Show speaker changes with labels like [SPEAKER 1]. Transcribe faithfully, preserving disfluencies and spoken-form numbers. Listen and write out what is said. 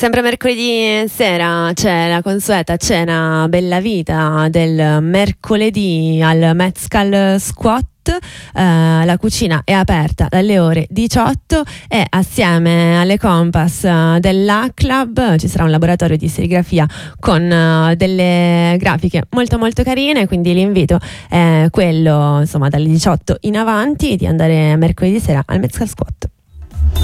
[SPEAKER 1] Sempre mercoledì sera c'è la consueta cena Bella Vita del mercoledì al Mezcal Squat. Uh, la cucina è aperta dalle ore diciotto e assieme alle Compass uh, dell'A Club ci sarà un laboratorio di serigrafia con uh, delle grafiche molto molto carine, quindi l'invito è quello, insomma, dalle diciotto in avanti di andare mercoledì sera al Mezcal Squat.